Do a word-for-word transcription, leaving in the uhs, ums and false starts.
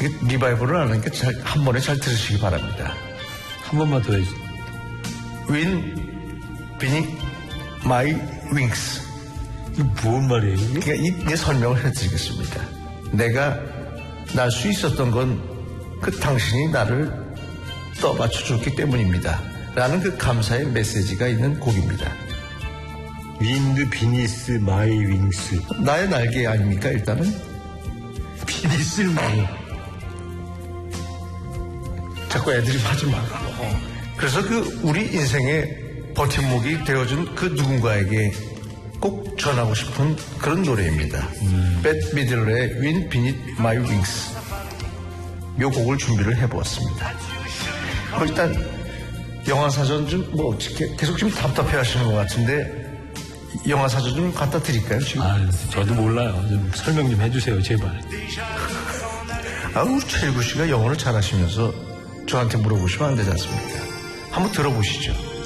이게 리바이벌을 안 하니까 잘, 한 번에 잘 들으시기 바랍니다. 한 번만 더 해주세요. Wind beneath my wings. 이게 뭔 말이에요? 그러니까 이, 이 설명을 해드리겠습니다. 내가 날 수 있었던 건 그 당신이 나를 떠받쳐줬기 때문입니다. 라는 그 감사의 메시지가 있는 곡입니다. 윈드 비니스 마이 윙스. 나의 날개 아닙니까 일단은? 비니스 마이. 자꾸 애드립 하지 마. 그래서 그 우리 인생의 버팀목이 되어준 그 누군가에게 꼭 전하고 싶은 그런 노래입니다. 음. 벳 미들러의 Wind Beneath My Wings. 요 곡을 준비를 해보았습니다. 뭐 일단 영화사전 좀 뭐 계속 좀 답답해 하시는 것 같은데 영화사전 좀 갖다 드릴까요 지금? 아, 저도 몰라요. 좀 설명 좀 해주세요 제발. 아, 우리 최일구 씨가 영어를 잘하시면서 저한테 물어보시면 안 되지 않습니까? 한번 들어보시죠.